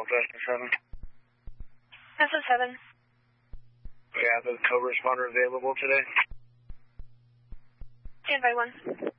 Northwestern 7. This is 7. We have a co-responder available today. Stand by 1.